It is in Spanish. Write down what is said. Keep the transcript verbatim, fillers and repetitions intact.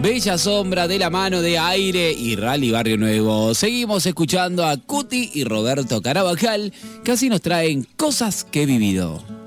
Bella Sombra de la mano de Aire y Rally Barrio Nuevo. Seguimos escuchando a Cuti y Roberto Carabajal, que así nos traen Cosas que he vivido.